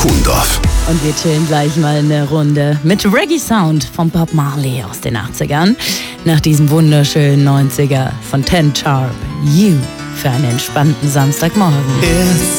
Kuhndorf. Und wir chillen gleich mal eine Runde mit Reggae Sound von Bob Marley aus den 80ern. Nach diesem wunderschönen 90er von Ten Sharp. You für einen entspannten Samstagmorgen.